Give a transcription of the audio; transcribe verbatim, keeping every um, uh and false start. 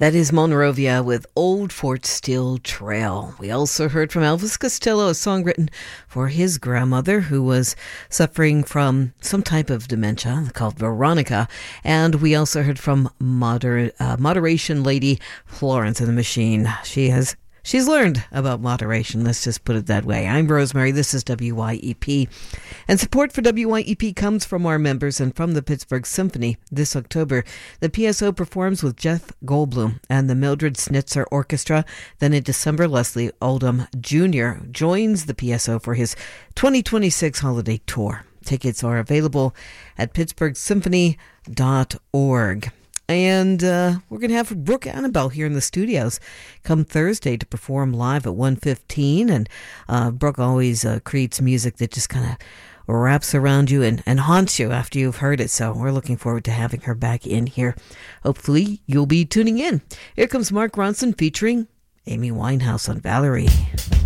That is Monrovia with Old Fort Still Trail. We also heard from Elvis Costello, a song written for his grandmother who was suffering from some type of dementia called Veronica. And we also heard from moder- uh, Moderation Lady Florence and the Machine. She has She's learned about moderation, let's just put it that way. I'm Rosemary, this is W Y E P. And support for W Y E P comes from our members and from the Pittsburgh Symphony. This October, the P S O performs with Jeff Goldblum and the Mildred Snitzer Orchestra. Then in December, Leslie Oldham Junior joins the P S O for his twenty twenty-six holiday tour. Tickets are available at pittsburgh symphony dot org. And uh, we're going to have Brooke Annabelle here in the studios come Thursday to perform live at one fifteen. And uh, Brooke always uh, creates music that just kind of wraps around you and, and haunts you after you've heard it. So we're looking forward to having her back in here. Hopefully you'll be tuning in. Here comes Mark Ronson featuring Amy Winehouse on Valerie.